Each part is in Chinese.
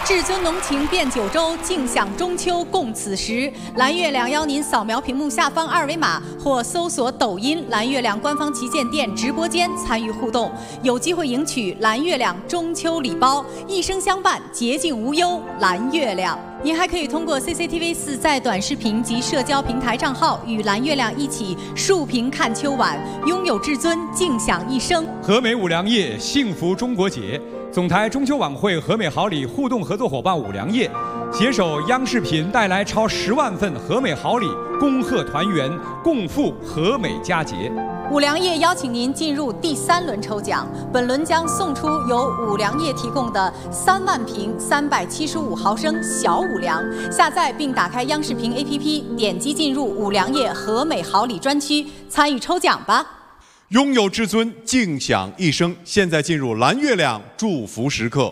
至尊浓情变九州，尽享中秋共此时。蓝月亮邀您扫描屏幕下方二维码，或搜索抖音蓝月亮官方旗舰店直播间参与互动，有机会赢取蓝月亮中秋礼包，一生相伴，洁净无忧。蓝月亮，您还可以通过 CCTV4在短视频及社交平台账号与蓝月亮一起竖屏看秋晚，拥有至尊，尽享一生。 和美五粮液，幸福中国节。总台中秋晚会和美好礼互动合作伙伴五粮液，携手央视频带来超10万份和美好礼，恭贺团圆，共赴和美佳节。 五粮液邀请您进入第3轮抽奖，本轮将送出由五粮液提供的3万瓶375毫升小五粮。下载并打开央视频 APP， 点击进入五粮液和美好礼专区，参与抽奖吧。 拥有至尊，尽享一生。现在进入蓝月亮祝福时刻。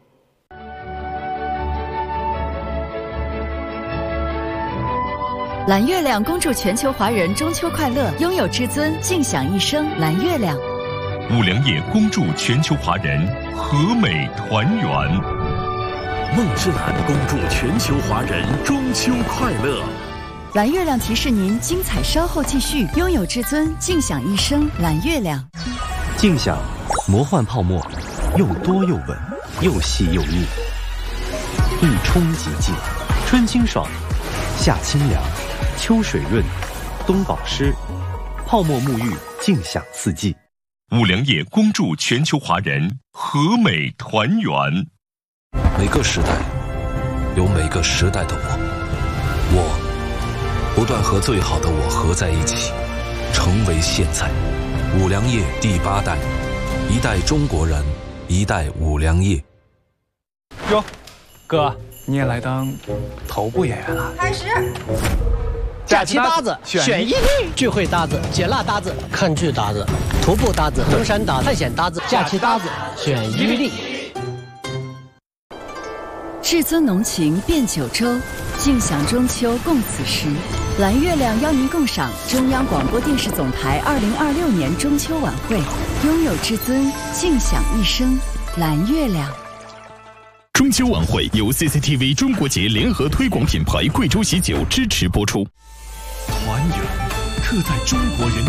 蓝月亮恭祝全球华人中秋快乐，拥有至尊，尽享一生。蓝月亮， 五粮液恭祝全球华人和美团圆。 梦之蓝恭祝全球华人中秋快乐。 蓝月亮提示您，精彩稍后继续，拥有至尊，尽享一生。蓝月亮， 尽享魔幻泡沫，又多又稳，又细又腻，一冲即净，春清爽，夏清凉，秋水润，冬保湿，泡沫沐浴，尽享四季。 五粮液恭祝全球华人和美团圆。 每个时代有每个时代的我不断和最好的我合在一起，成为现在。五粮液第8代，一代中国人，一代五粮液。 哟，哥，你也来当头部演员了？ 开始。假期搭子选一例，聚会搭子、解辣搭子、看剧搭子、徒步搭子、登山搭子、探险搭子、假期搭子选一例。 至尊浓情变九州，尽享中秋共此时。蓝月亮邀您共赏中央广播电视总台2026年中秋晚会，拥有至尊，尽享一生。蓝月亮。 中秋晚会由 CCTV 中国节联合推广品牌贵州喜酒支持播出。 团圆，刻在中国人